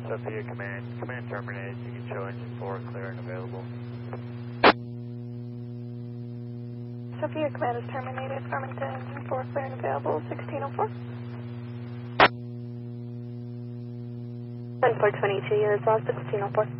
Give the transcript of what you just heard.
Sophia Command. Command terminated. You can show engine 4 clear and available. Sophia Command is terminated. Farmington engine 4 clear and available. 1604. 1422, you're lost 1604.